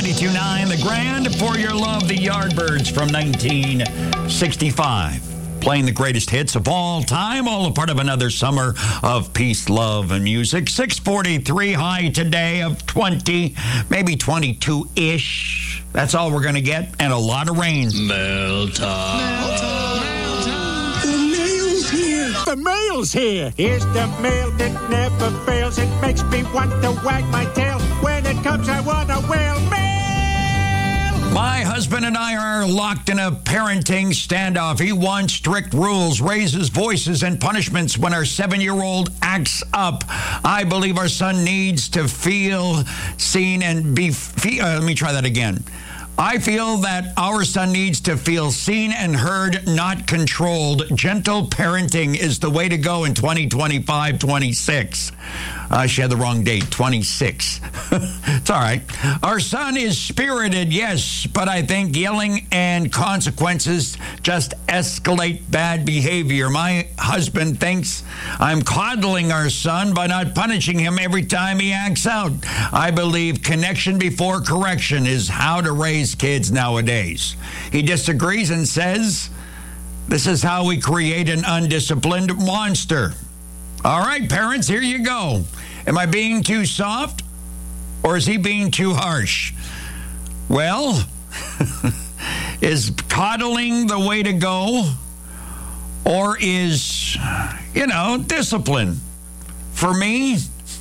92.9 The Grand, For Your Love, the Yardbirds from 1965. Playing the greatest hits of all time, all a part of another summer of peace, love, and music. 643 high today of 20, maybe 22-ish. That's all we're going to get, and a lot of rain. Mail time. The mail's here. Here's the mail that never fails. It makes me want to wag my tail. When it comes, I want a whale. Mail! My husband and I are locked in a parenting standoff. He wants strict rules, raises voices, and punishments when our 7-year-old acts up. I believe our son needs to feel seen and be... let me try that again. I feel that our son needs to feel seen and heard, not controlled. Gentle parenting is the way to go in 2025-26. She had the wrong date, 26. It's all right. Our son is spirited, yes, but I think yelling and consequences just escalate bad behavior. My husband thinks I'm coddling our son by not punishing him every time he acts out. I believe connection before correction is how to raise kids nowadays. He disagrees and says, this is how we create an undisciplined monster. All right, parents, here you go. Am I being too soft, or is he being too harsh? Well, is coddling the way to go, or is, discipline? For me,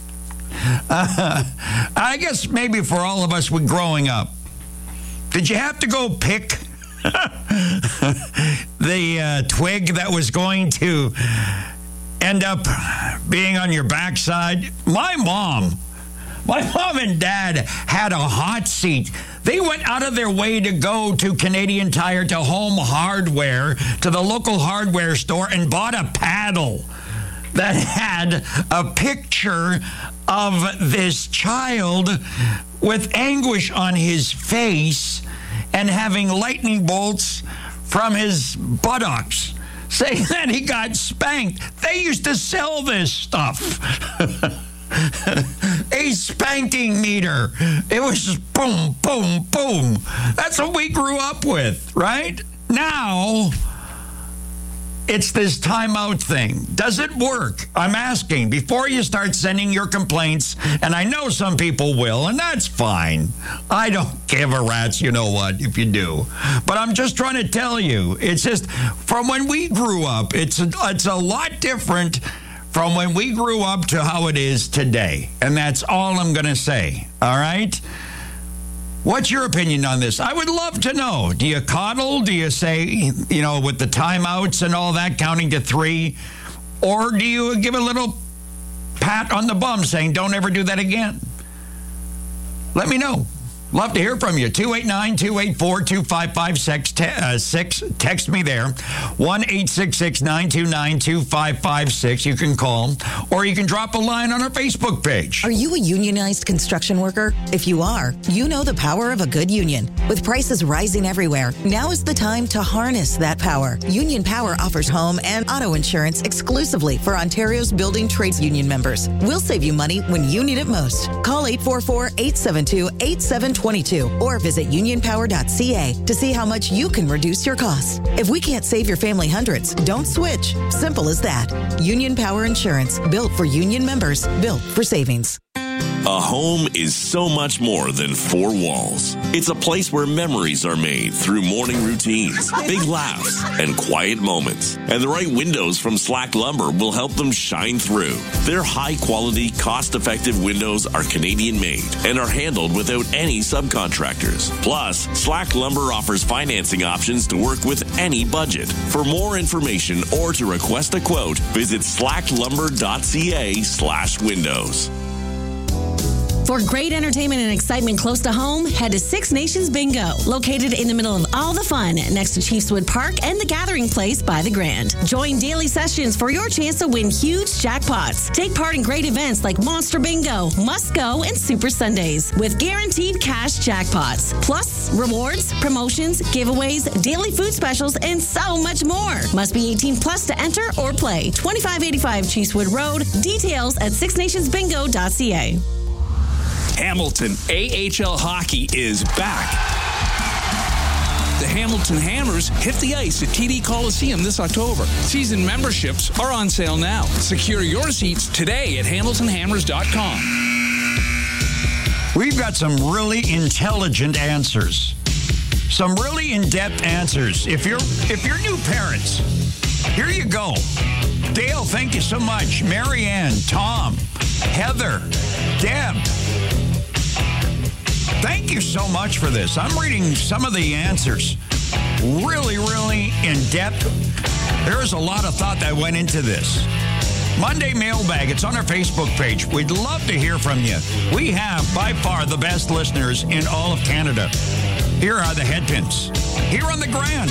I guess maybe for all of us with growing up, did you have to go pick the twig that was going to end up being on your backside? My mom and dad had a hot seat. They went out of their way to go to Canadian Tire, to Home Hardware, to the local hardware store, and bought a paddle that had a picture of this child with anguish on his face and having lightning bolts from his buttocks, saying that he got spanked. They used to sell this stuff. A spanking meter. It was just boom, boom, boom. That's what we grew up with, right? Now, it's this timeout thing. Does it work? I'm asking. Before you start sending your complaints, and I know some people will, and that's fine. I don't give a rat's, you know what, if you do. But I'm just trying to tell you, it's just, from when we grew up, it's a lot different from when we grew up to how it is today. And that's all I'm going to say, all right? What's your opinion on this? I would love to know. Do you coddle? Do you say, with the timeouts and all that, counting to 3? Or do you give a little pat on the bum saying, don't ever do that again? Let me know. Love to hear from you. 289-284-2556. Text me there. 1-866-929-2556. You can call, or you can drop a line on our Facebook page. Are you a unionized construction worker? If you are, you know the power of a good union. With prices rising everywhere, now is the time to harness that power. Union Power offers home and auto insurance exclusively for Ontario's building trades union members. We'll save you money when you need it most. Call 844-872-8722 or visit unionpower.ca to see how much you can reduce your costs. If we can't save your family hundreds, don't switch. Simple as that. Union Power Insurance, built for union members, built for savings. A home is so much more than 4 walls. It's a place where memories are made through morning routines, big laughs, and quiet moments. And the right windows from Slack Lumber will help them shine through. Their high-quality, cost-effective windows are Canadian-made and are handled without any subcontractors. Plus, Slack Lumber offers financing options to work with any budget. For more information or to request a quote, visit slacklumber.ca/windows. For great entertainment and excitement close to home, head to Six Nations Bingo, located in the middle of all the fun next to Chiefswood Park and the Gathering Place by the Grand. Join daily sessions for your chance to win huge jackpots. Take part in great events like Monster Bingo, Must Go, and Super Sundays with guaranteed cash jackpots. Plus, rewards, promotions, giveaways, daily food specials, and so much more. Must be 18 plus to enter or play. 2585 Chiefswood Road. Details at sixnationsbingo.ca. Hamilton AHL Hockey is back. The Hamilton Hammers hit the ice at TD Coliseum this October. Season memberships are on sale now. Secure your seats today at hamiltonhammers.com. We've got some really intelligent answers. Some really in-depth answers. If you're new parents, here you go. Dale, thank you so much. Marianne, Tom, Heather, Deb. Thank you so much for this. I'm reading some of the answers. Really, really in-depth. There's a lot of thought that went into this. Monday Mailbag, it's on our Facebook page. We'd love to hear from you. We have, by far, the best listeners in all of Canada. Here are the head pimps. Here on the Grand.